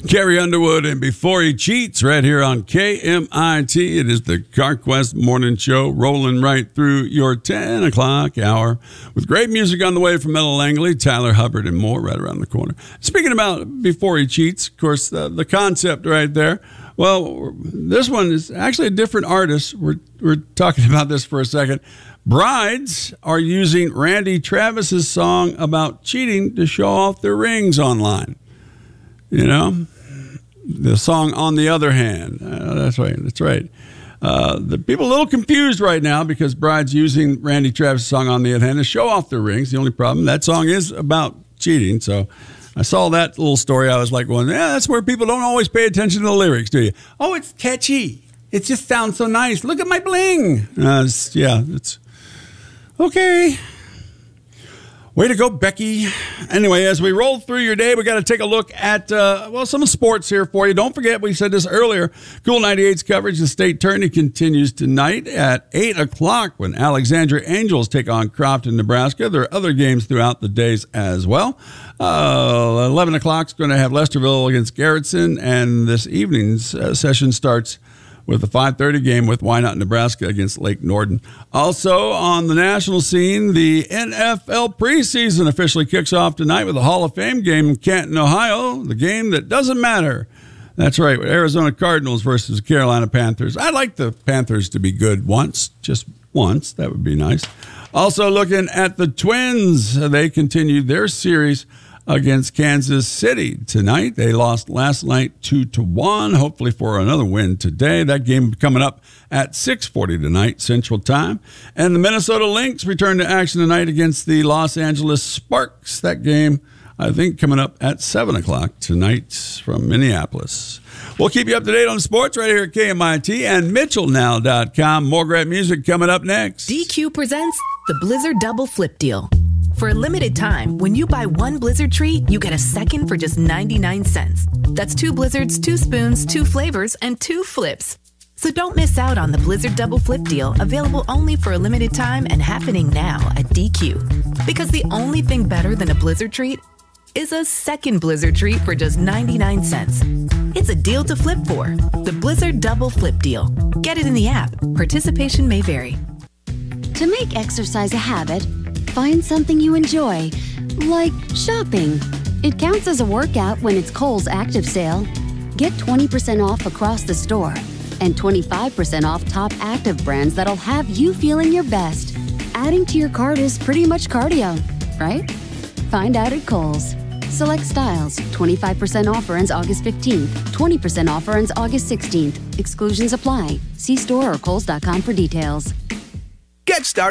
Carrie Underwood and Before He Cheats right here on KMIT. It is the CarQuest Morning Show rolling right through your 10 o'clock hour with great music on the way from Ella Langley, Tyler Hubbard, and more right around the corner. Speaking about Before He Cheats, of course, the concept right there. Well, this one is actually a different artist. We're talking about this for a second. Brides are using Randy Travis's song about cheating to show off their rings online. You know, the song On the Other Hand. That's right. The people are a little confused right now because brides using Randy Travis' song On the Other Hand to show off their rings. The only problem, that song is about cheating. So I saw that little story. I was like, well, yeah, that's where people don't always pay attention to the lyrics, do you? Oh, it's catchy. It just sounds so nice. Look at my bling. It's okay. Way to go, Becky. Anyway, as we roll through your day, we got to take a look at, some sports here for you. Don't forget, we said this earlier, Cool 98's coverage of state tourney continues tonight at 8 o'clock when Alexandria Angels take on Crofton, Nebraska. There are other games throughout the days as well. 11 o'clock is going to have Lesterville against Garrettson, and this evening's session starts with the 5:30 game with Wynot, Nebraska against Lake Norden. Also on the national scene, the NFL preseason officially kicks off tonight with a Hall of Fame game in Canton, Ohio, the game that doesn't matter. That's right, with Arizona Cardinals versus the Carolina Panthers. I'd like the Panthers to be good once, just once. That would be nice. Also looking at the Twins. They continued their series against Kansas City tonight. They lost last night 2-1, hopefully for another win today. That game coming up at 6:40 tonight, Central Time. And the Minnesota Lynx return to action tonight against the Los Angeles Sparks. That game, I think, coming up at 7 o'clock tonight from Minneapolis. We'll keep you up to date on sports right here at KMIT and MitchellNow.com. More great music coming up next. DQ presents the Blizzard Double Flip Deal. For a limited time, when you buy one Blizzard treat, you get a second for just 99 cents. That's 2 Blizzards, 2 spoons, 2 flavors, and 2 flips. So don't miss out on the Blizzard Double Flip Deal, available only for a limited time and happening now at DQ. Because the only thing better than a Blizzard treat is a second Blizzard treat for just 99 cents. It's a deal to flip for. The Blizzard Double Flip Deal. Get it in the app. Participation may vary. To make exercise a habit, find something you enjoy, like shopping. It counts as a workout when it's Kohl's Active Sale. Get 20% off across the store and 25% off top active brands that'll have you feeling your best. Adding to your cart is pretty much cardio, right? Find out at Kohl's. Select styles. 25% offer ends August 15th. 20% offer ends August 16th. Exclusions apply. See store or kohls.com for details. Get started.